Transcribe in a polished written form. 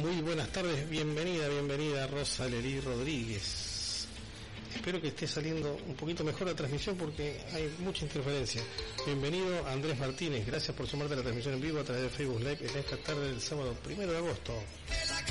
Muy buenas tardes, bienvenida Rosa Lerí Rodríguez. Espero que esté saliendo un poquito mejor la transmisión porque hay mucha interferencia. Bienvenido Andrés Martínez, gracias por sumarte a la transmisión en vivo a través de Facebook Live en esta tarde del sábado 1 de agosto.